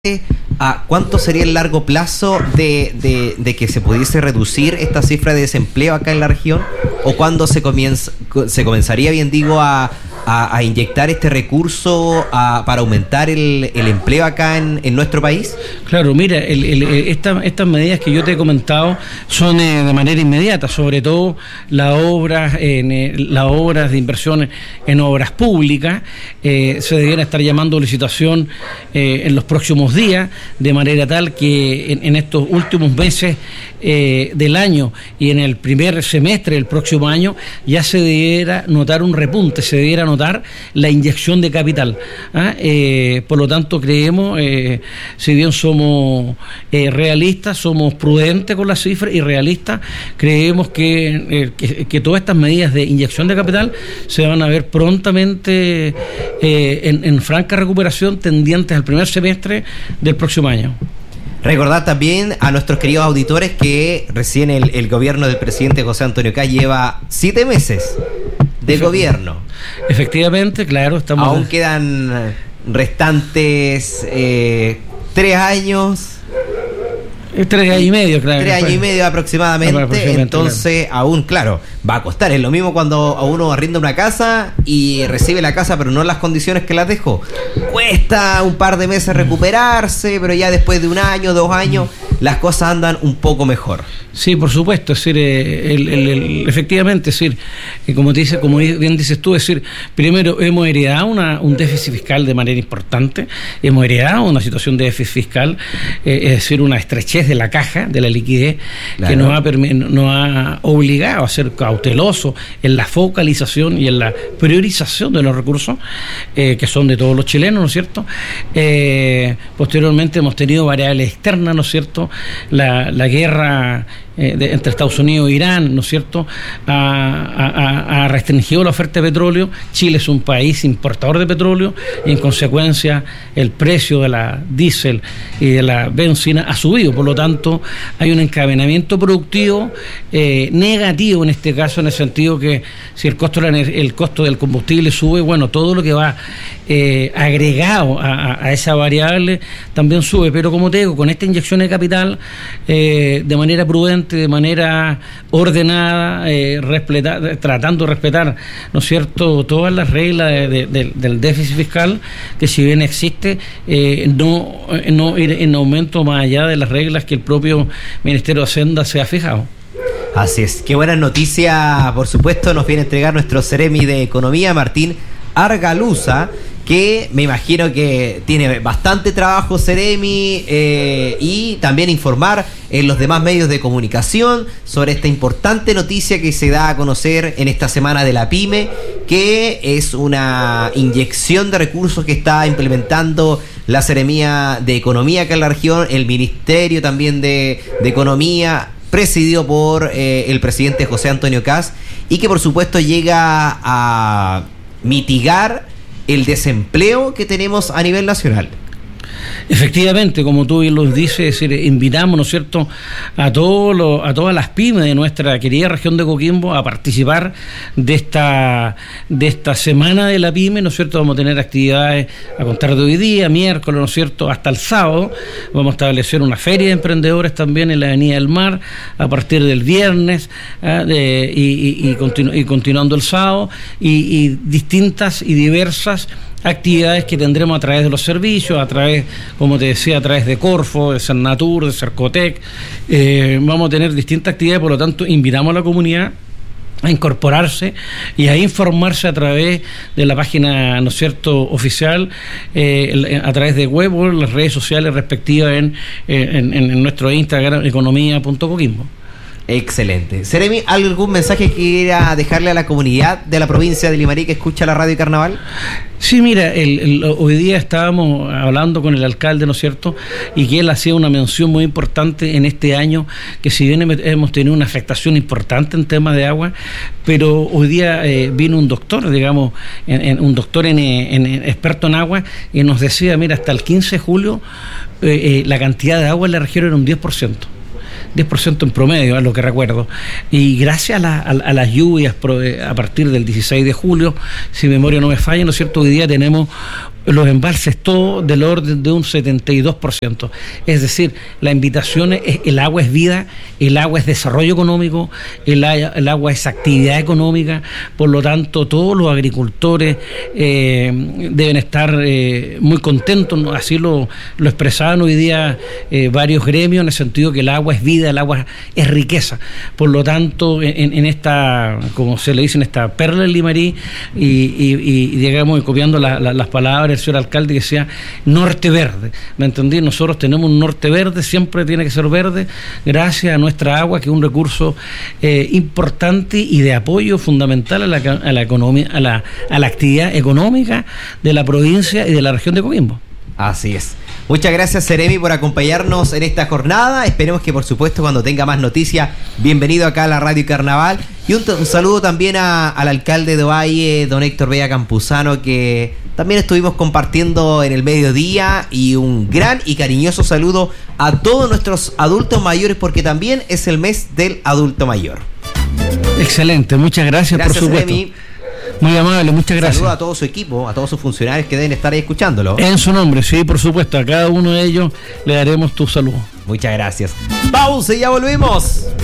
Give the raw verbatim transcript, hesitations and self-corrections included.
a cuánto sería el largo plazo de, de, de que se pudiese reducir esta cifra de desempleo acá en la región, o cuándo se comienza se comenzaría, bien digo, a, a, a inyectar este recurso a, para aumentar el, el empleo acá en, en nuestro país. Claro, mira, el, el, esta, estas medidas que yo te he comentado son eh, de manera inmediata, sobre todo las obras, en, eh, las obras de inversión en obras públicas. Eh, se debiera estar llamando licitación eh, en los próximos días, de manera tal que en, en estos últimos meses eh, del año y en el primer semestre del próximo año ya se debiera notar un repunte, se debiera notar la inyección de capital. ¿ah? Eh, por lo tanto, creemos, eh, si bien somos eh, realistas, somos prudentes con las cifras y realistas, creemos que, eh, que, que todas estas medidas de inyección de capital se van a ver prontamente eh, en, en franca recuperación, tendientes al primer semestre del próximo año. Recordar también a nuestros queridos auditores que recién el, el gobierno del presidente José Antonio Kast lleva siete meses de Efect- gobierno. Efectivamente, claro, estamos... Aún quedan restantes eh, tres años... Tres años y medio, claro. Tres años y medio aproximadamente, aproximadamente entonces claro. Aún, claro, va a costar. Es lo mismo cuando a uno arrienda una casa y recibe la casa, pero no en las condiciones que las dejó. Cuesta un par de meses recuperarse, pero ya después de un año, dos años, las cosas andan un poco mejor. Sí, por supuesto, es decir, el, el, el, efectivamente, es decir, como te dice, como bien dices tú, es decir, primero hemos heredado una, un déficit fiscal de manera importante, hemos heredado una situación de déficit fiscal, eh, es decir, una estrechez de la caja, de la liquidez, claro, que nos ha, nos ha obligado a ser cautelosos en la focalización y en la priorización de los recursos, eh, que son de todos los chilenos, ¿no es cierto? Eh, posteriormente hemos tenido variables externas, ¿no es cierto? La, la guerra eh, de, entre Estados Unidos e Irán, ¿no es cierto?, ha, ha, ha restringido la oferta de petróleo. Chile es un país importador de petróleo y en consecuencia el precio de la diésel y de la benzina ha subido. Por lo tanto, hay un encadenamiento productivo eh, negativo en este caso, en el sentido que si el costo, de la, el costo del combustible sube, bueno, todo lo que va eh, agregado a, a esa variable también sube. Pero como te digo, con esta inyección de capital, eh, de manera prudente, de manera ordenada, eh, respetar, tratando de respetar, ¿no es cierto?, todas las reglas de, de, de, del déficit fiscal, que si bien existe, eh, no, no ir en aumento más allá de las reglas que el propio Ministerio de Hacienda se ha fijado. Así es, qué buena noticia, por supuesto, nos viene a entregar nuestro Ceremi de Economía, Martín Argaluza, que me imagino que tiene bastante trabajo Ceremi, eh, y también informar en los demás medios de comunicación sobre esta importante noticia que se da a conocer en esta semana de la PYME, que es una inyección de recursos que está implementando la Seremía de Economía acá en la región, el Ministerio también de, de Economía, presidido por eh, el presidente José Antonio Kast, y que por supuesto llega a mitigar el desempleo que tenemos a nivel nacional. Efectivamente, como tú bien lo dices, es decir, invitamos, ¿no es cierto?, a todos los, a todas las pymes de nuestra querida región de Coquimbo a participar de esta de esta semana de la pyme, ¿no es cierto? Vamos a tener actividades a contar de hoy día, miércoles, ¿no es cierto?, hasta el sábado. Vamos a establecer una feria de emprendedores también en la Avenida del Mar a partir del viernes, ¿eh? de, y, y, y, continu, y continuando el sábado, y, y distintas y diversas actividades que tendremos a través de los servicios, a través, como te decía, a través de Corfo, de Cernatur, de Cercotec. Eh, vamos a tener distintas actividades, por lo tanto, invitamos a la comunidad a incorporarse y a informarse a través de la página, ¿no es cierto?, oficial, eh, a través de web o las redes sociales respectivas en, en, en nuestro Instagram, economía punto coquimbo. Excelente. Ceremi, ¿algún mensaje que quiera dejarle a la comunidad de la provincia de Limarí que escucha la radio Carnaval? Sí, mira, el, el, hoy día estábamos hablando con el alcalde, ¿no es cierto?, y que él hacía una mención muy importante en este año, que si bien hemos tenido una afectación importante en temas de agua, pero hoy día eh, vino un doctor, digamos, en, en, un doctor en, en, en experto en agua, y nos decía, mira, hasta el quince de julio eh, eh, la cantidad de agua en la región era un diez por ciento. diez por ciento en promedio, es lo que recuerdo. Y gracias a, la, a, a las lluvias a partir del dieciséis de julio, si mi memoria no me falla, ¿no es cierto?, hoy día tenemos los embalses todo del orden de un setenta y dos por ciento. Es decir, la invitación es: el agua es vida, el agua es desarrollo económico, el, el agua es actividad económica. Por lo tanto, todos los agricultores eh, deben estar eh, muy contentos. Así lo, lo expresaban hoy día eh, varios gremios, en el sentido que el agua es vida, el agua es riqueza. Por lo tanto, en, en esta, como se le dice, en esta perla del Limarí, y, y, y digamos, copiando la, la, las palabras del señor alcalde, que sea norte verde, ¿me entendí? Nosotros tenemos un norte verde, siempre tiene que ser verde, gracias a nuestra agua, que es un recurso eh, importante y de apoyo fundamental a la, a la economía, a la, a la actividad económica de la provincia y de la región de Coquimbo. Así es. Muchas gracias, Seremi, por acompañarnos en esta jornada. Esperemos que, por supuesto, cuando tenga más noticias, bienvenido acá a la Radio Carnaval. Y un, un saludo también a, al alcalde de Ovalle, don Héctor Vega Campuzano, que también estuvimos compartiendo en el mediodía. Y un gran y cariñoso saludo a todos nuestros adultos mayores, porque también es el mes del adulto mayor. Excelente, muchas gracias, gracias por supuesto. Seremi. Muy amable, muchas gracias. Saludo a todo su equipo, a todos sus funcionarios que deben estar ahí escuchándolo. En su nombre, sí, por supuesto. A cada uno de ellos le daremos tu saludo. Muchas gracias. Pausa y ya volvemos.